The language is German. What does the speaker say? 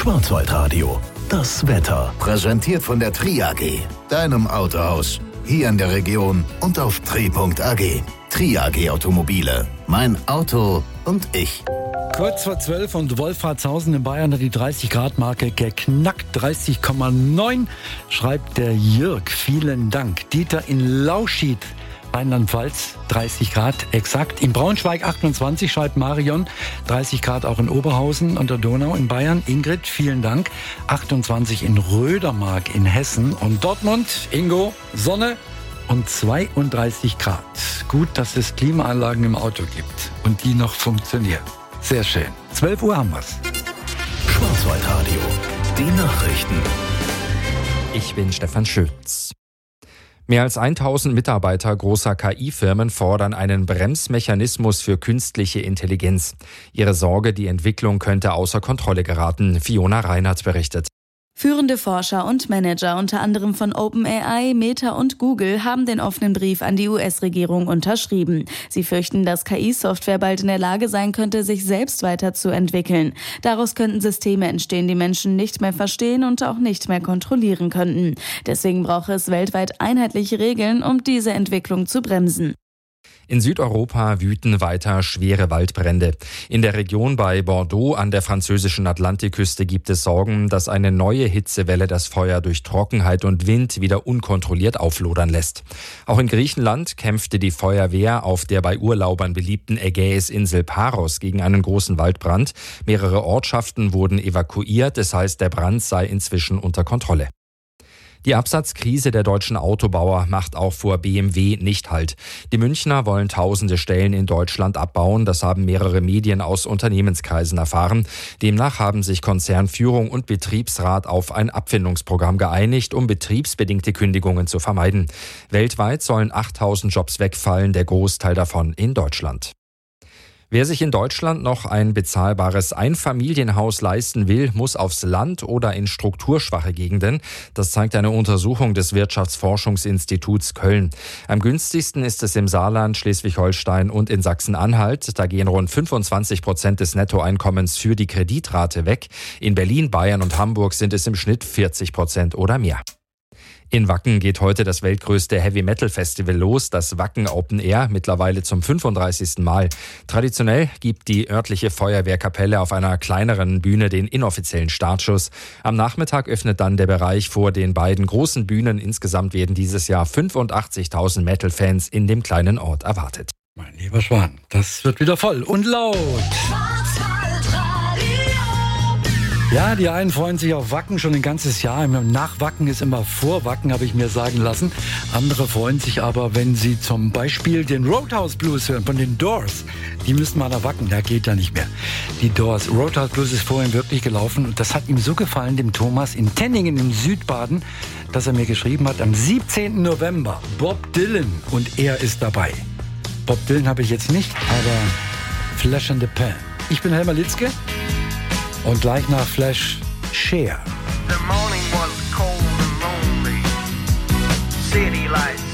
Schwarzwaldradio, das Wetter. Präsentiert von der Tri AG, deinem Autohaus. Hier in der Region und auf tri.ag. Tri AG Automobile. Mein Auto und ich. Kurz vor 12 und Wolfratshausen in Bayern hat die 30-Grad-Marke geknackt. 30,9 schreibt der Jörg. Vielen Dank. Dieter in Lauschied, Rheinland-Pfalz, 30 Grad exakt. In Braunschweig 28 schreibt Marion. 30 Grad auch in Oberhausen und der Donau in Bayern. Ingrid, vielen Dank. 28 in Rödermark in Hessen. Und Dortmund, Ingo, Sonne und 32 Grad. Gut, dass es Klimaanlagen im Auto gibt und die noch funktionieren. Sehr schön. 12 Uhr haben wir's. Schwarzwaldradio, die Nachrichten. Ich bin Stefan Schütz. Mehr als 1000 Mitarbeiter großer KI-Firmen fordern einen Bremsmechanismus für künstliche Intelligenz. Ihre Sorge, die Entwicklung könnte außer Kontrolle geraten. Fiona Reinhardt berichtet. Führende Forscher und Manager, unter anderem von OpenAI, Meta und Google, haben den offenen Brief an die US-Regierung unterschrieben. Sie fürchten, dass KI-Software bald in der Lage sein könnte, sich selbst weiterzuentwickeln. Daraus könnten Systeme entstehen, die Menschen nicht mehr verstehen und auch nicht mehr kontrollieren könnten. Deswegen braucht es weltweit einheitliche Regeln, um diese Entwicklung zu bremsen. In Südeuropa wüten weiter schwere Waldbrände. In der Region bei Bordeaux an der französischen Atlantikküste gibt es Sorgen, dass eine neue Hitzewelle das Feuer durch Trockenheit und Wind wieder unkontrolliert auflodern lässt. Auch in Griechenland kämpfte die Feuerwehr auf der bei Urlaubern beliebten Ägäisinsel Paros gegen einen großen Waldbrand. Mehrere Ortschaften wurden evakuiert, das heißt, der Brand sei inzwischen unter Kontrolle. Die Absatzkrise der deutschen Autobauer macht auch vor BMW nicht Halt. Die Münchner wollen tausende Stellen in Deutschland abbauen. Das haben mehrere Medien aus Unternehmenskreisen erfahren. Demnach haben sich Konzernführung und Betriebsrat auf ein Abfindungsprogramm geeinigt, um betriebsbedingte Kündigungen zu vermeiden. Weltweit sollen 8000 Jobs wegfallen, der Großteil davon in Deutschland. Wer sich in Deutschland noch ein bezahlbares Einfamilienhaus leisten will, muss aufs Land oder in strukturschwache Gegenden. Das zeigt eine Untersuchung des Wirtschaftsforschungsinstituts Köln. Am günstigsten ist es im Saarland, Schleswig-Holstein und in Sachsen-Anhalt. Da gehen rund 25% des Nettoeinkommens für die Kreditrate weg. In Berlin, Bayern und Hamburg sind es im Schnitt 40% oder mehr. In Wacken geht heute das weltgrößte Heavy-Metal-Festival los, das Wacken Open Air, mittlerweile zum 35. Mal. Traditionell gibt die örtliche Feuerwehrkapelle auf einer kleineren Bühne den inoffiziellen Startschuss. Am Nachmittag öffnet dann der Bereich vor den beiden großen Bühnen. Insgesamt werden dieses Jahr 85.000 Metal-Fans in dem kleinen Ort erwartet. Mein lieber Schwan, das wird wieder voll und laut. Ja, die einen freuen sich auf Wacken schon ein ganzes Jahr. Nach Wacken ist immer vor Wacken, habe ich mir sagen lassen. Andere freuen sich aber, wenn sie zum Beispiel den Roadhouse Blues hören von den Doors. Die müssen mal nach Wacken, da geht ja nicht mehr. Die Doors. Roadhouse Blues ist vorhin wirklich gelaufen und das hat ihm so gefallen, dem Thomas in Tenningen im Südbaden, dass er mir geschrieben hat, am 17. November Bob Dylan und er ist dabei. Bob Dylan habe ich jetzt nicht, aber Flash in the Pan. Ich bin Helmer Litzke. Und gleich nach Flash, Cher. The morning was cold and lonely. City lights